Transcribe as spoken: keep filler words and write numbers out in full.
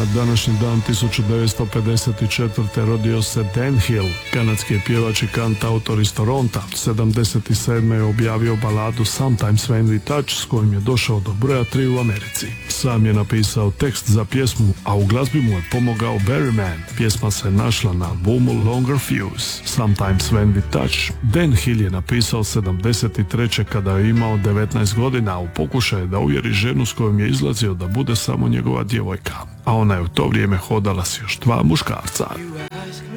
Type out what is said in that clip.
današnji dan tisuću devetsto pedeset četvrte. rodio se Dan Hill, kanadski je pjevač i kantautor iz Toronta. sedamdeset sedme. je objavio baladu Sometimes When We Touch s kojim je došao do broja tri u Americi. Sam je napisao tekst za pjesmu, a u glazbi mu je pomogao Barry Mann. Pjesma se našla na albumu Longer Fuse. Sometimes When We Touch Dan Hill je napisao sedamdeset treće kada je imao devetnaest godina u pokušaju da uvjeri ženu s kojom je izlazio da bude samo njegova djevojka, a ona je u to vrijeme hodala s još dva muškarca.